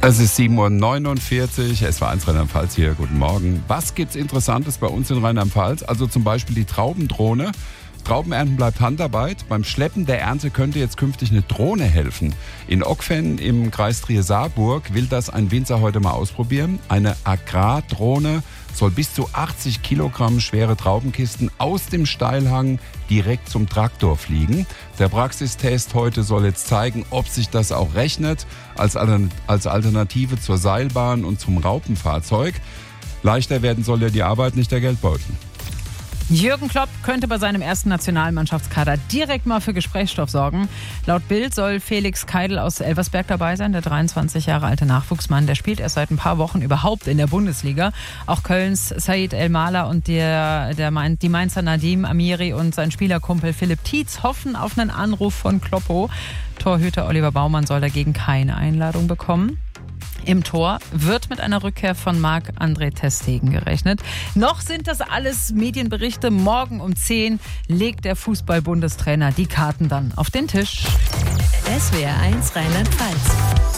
Es ist 7.49 Uhr, SWR1 Rheinland-Pfalz hier, guten Morgen. Was gibt's Interessantes bei uns in Rheinland-Pfalz? Also zum Beispiel die Traubendrohne. Traubenernten bleibt Handarbeit. Beim Schleppen der Ernte könnte jetzt künftig eine Drohne helfen. In Ockfen im Kreis Trier-Saarburg will das ein Winzer heute mal ausprobieren. Eine Agrardrohne soll bis zu 80 Kilogramm schwere Traubenkisten aus dem Steilhang direkt zum Traktor fliegen. Der Praxistest heute soll jetzt zeigen, ob sich das auch rechnet als Alternative zur Seilbahn und zum Raupenfahrzeug. Leichter werden soll ja die Arbeit, nicht der Geldbeutel. Jürgen Klopp könnte bei seinem ersten Nationalmannschaftskader direkt mal für Gesprächsstoff sorgen. Laut Bild soll Felix Keidel aus Elversberg dabei sein, der 23 Jahre alte Nachwuchsmann. Der spielt erst seit ein paar Wochen überhaupt in der Bundesliga. Auch Kölns Said El-Mala und die Mainzer Nadim Amiri und sein Spielerkumpel Philipp Tietz hoffen auf einen Anruf von Kloppo. Torhüter Oliver Baumann soll dagegen keine Einladung bekommen. Im Tor wird mit einer Rückkehr von Marc-André ter Stegen gerechnet. Noch sind das alles Medienberichte. Morgen um 10 legt der Fußball-Bundestrainer die Karten dann auf den Tisch. SWR1 Rheinland-Pfalz.